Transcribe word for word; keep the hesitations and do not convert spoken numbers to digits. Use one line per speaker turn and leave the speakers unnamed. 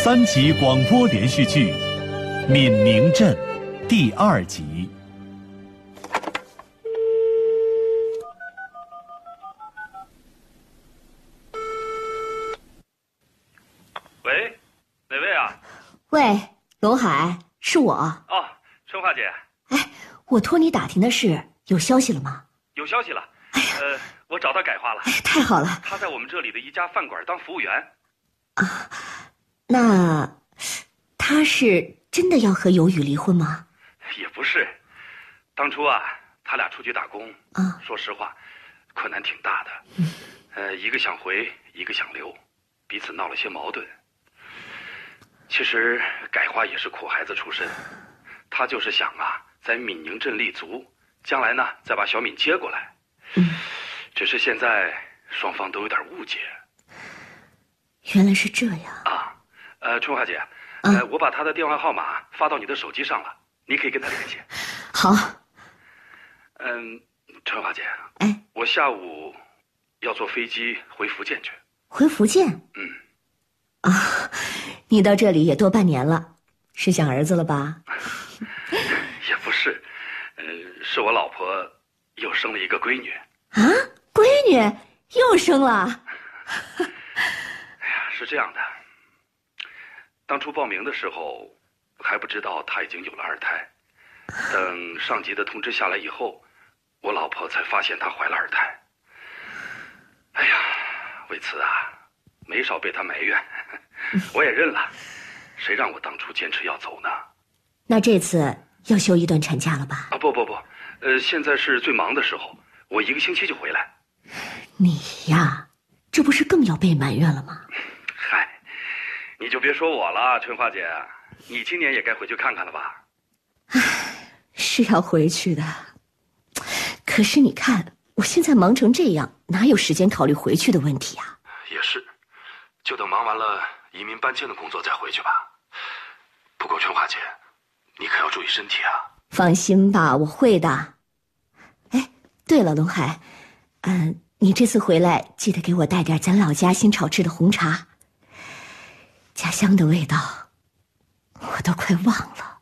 三集广播连续剧《闽宁镇》第二集。
喂，哪位啊？
喂，龙海，是我。
哦，春花姐。
哎，我托你打听的事，有消息了吗？
有消息了。哎呀，呃，我找到改花了。
哎，太好了。
他在我们这里的一家饭馆当服务员。
啊，那他是真的要和尤宇离婚吗？
也不是，当初啊，他俩出去打工
啊，
说实话，困难挺大的。嗯，呃，一个想回，一个想留，彼此闹了些矛盾。其实改花也是苦孩子出身，他就是想啊，在闽宁镇立足，将来呢再把小敏接过来。
嗯，
只是现在双方都有点误解。
原来是这样
啊，呃，春花姐，
啊、
呃，我把他的电话号码发到你的手机上了，你可以跟他联系。
好。
嗯，春花姐，
哎，
我下午要坐飞机回福建去。
回福建？
嗯。
啊，你到这里也多半年了，是想儿子了吧？
也不是，呃，是我老婆又生了一个闺女。
啊，闺女又生了？
哎呀，是这样的，当初报名的时候还不知道她已经有了二胎，等上级的通知下来以后，我老婆才发现她怀了二胎。哎呀，为此啊，没少被她埋怨，我也认了，谁让我当初坚持要走呢？
那这次要休一段产假了吧？
啊，不不不，呃，现在是最忙的时候，我一个星期就回来。
你呀，这不是更要被埋怨了吗？
嗨，你就别说我了，春花姐，你今年也该回去看看了吧？
唉，是要回去的，可是你看我现在忙成这样，哪有时间考虑回去的问题啊？
也是，就等忙完了移民搬迁的工作再回去吧。不过春花姐，你可要注意身体啊。
放心吧，我会的。哎，对了，龙海，嗯，你这次回来记得给我带点咱老家新炒制的红茶，家乡的味道我都快忘了。